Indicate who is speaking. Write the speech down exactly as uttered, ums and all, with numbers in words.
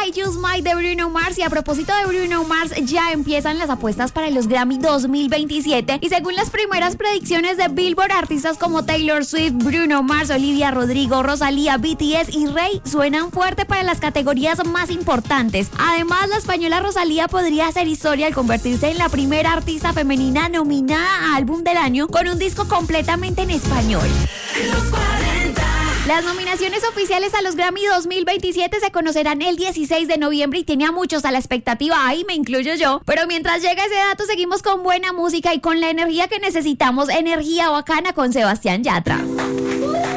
Speaker 1: I Just Might de Bruno Mars. Y a propósito de Bruno Mars, ya empiezan las apuestas para los Grammy dos mil veintisiete. Y según las primeras predicciones de Billboard, artistas como Taylor Swift, Bruno Mars, Olivia Rodrigo, Rosalía, B T S y Rey suenan fuerte para las categorías más importantes. Además, la española Rosalía podría hacer historia al convertirse en la primera artista femenina nominada a Álbum del Año con un disco completamente en español.
Speaker 2: Los cuarenta.
Speaker 1: Las nominaciones oficiales a los Grammy dos mil veintisiete se conocerán el dieciséis de noviembre y tiene a muchos a la expectativa, ahí me incluyo yo. Pero mientras llega ese dato, seguimos con buena música y con la energía que necesitamos. Energía bacana con Sebastián Yatra.